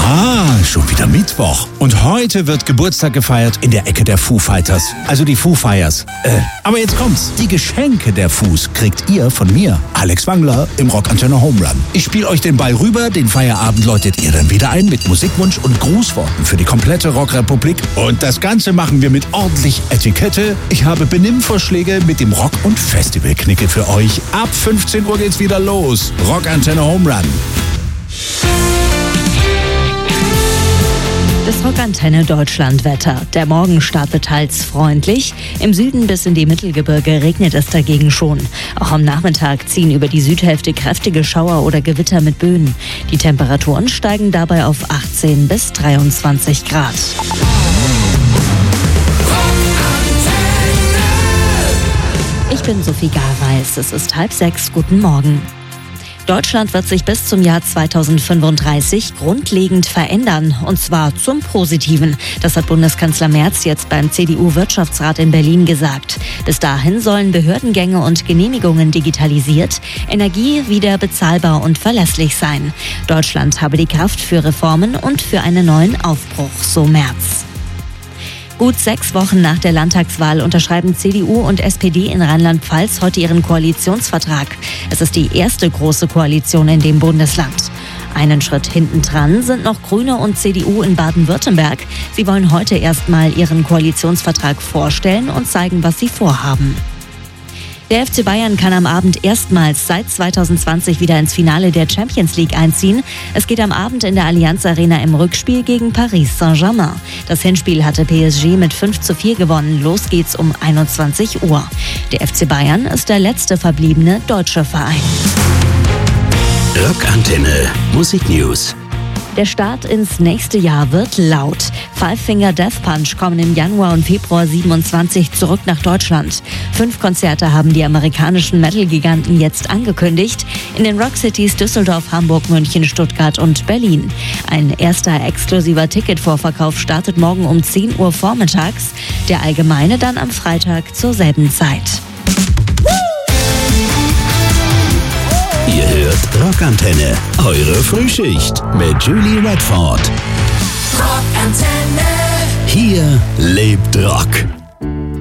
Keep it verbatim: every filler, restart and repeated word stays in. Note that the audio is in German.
Ah, schon wieder Mittwoch. Und heute wird Geburtstag gefeiert in der Ecke der Foo Fighters. Also die Foo Fires. Äh, aber jetzt kommt's. Die Geschenke der Foos kriegt ihr von mir, Alex Wangler, im Rockantenne Home Run. Ich spiele euch den Ball rüber, den Feierabend läutet ihr dann wieder ein mit Musikwunsch und Grußworten für die komplette Rockrepublik. Und das Ganze machen wir mit ordentlich Etikette. Ich habe Benimmvorschläge mit dem Rock- und Festivalknickel für euch. Ab fünfzehn Uhr geht's wieder los. Rockantenne Home Run. Das Rockantenne Deutschlandwetter. Der Morgen startet teils freundlich. Im Süden bis in die Mittelgebirge regnet es dagegen schon. Auch am Nachmittag ziehen über die Südhälfte kräftige Schauer oder Gewitter mit Böen. Die Temperaturen steigen dabei auf achtzehn bis dreiundzwanzig Grad. Ich bin Sophie Garweis. Es ist halb sechs. Guten Morgen. Deutschland wird sich bis zum Jahr zweitausendfünfunddreißig grundlegend verändern, und zwar zum Positiven. Das hat Bundeskanzler Merz jetzt beim C D U-Wirtschaftsrat in Berlin gesagt. Bis dahin sollen Behördengänge und Genehmigungen digitalisiert, Energie wieder bezahlbar und verlässlich sein. Deutschland habe die Kraft für Reformen und für einen neuen Aufbruch, so Merz. Gut sechs Wochen nach der Landtagswahl unterschreiben C D U und S P D in Rheinland-Pfalz heute ihren Koalitionsvertrag. Es ist die erste große Koalition in dem Bundesland. Einen Schritt hintendran sind noch Grüne und C D U in Baden-Württemberg. Sie wollen heute erstmal ihren Koalitionsvertrag vorstellen und zeigen, was sie vorhaben. Der F C Bayern kann am Abend erstmals seit zweitausendzwanzig wieder ins Finale der Champions League einziehen. Es geht am Abend in der Allianz Arena im Rückspiel gegen Paris Saint-Germain. Das Hinspiel hatte P S G mit fünf zu vier gewonnen. Los geht's um einundzwanzig Uhr. Der F C Bayern ist der letzte verbliebene deutsche Verein. Rockantenne Musik News. Der Start ins nächste Jahr wird laut. Five Finger Death Punch kommen im Januar und Februar siebenundzwanzig zurück nach Deutschland. Fünf Konzerte haben die amerikanischen Metal-Giganten jetzt angekündigt. In den Rockcities Düsseldorf, Hamburg, München, Stuttgart und Berlin. Ein erster exklusiver Ticketvorverkauf startet morgen um zehn Uhr vormittags. Der allgemeine dann am Freitag zur selben Zeit. Ihr hört Rockantenne, eure Frühschicht mit Julie Redford. Rockantenne. Hier lebt Rock.